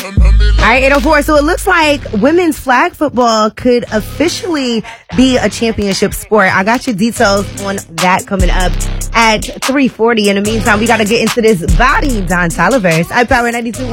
All right, 804. So it looks like women's flag football could officially be a championship sport. I got your details on that coming up at 3:40. In the meantime, we got to get into this body. Don Toliver's at Power 92.1.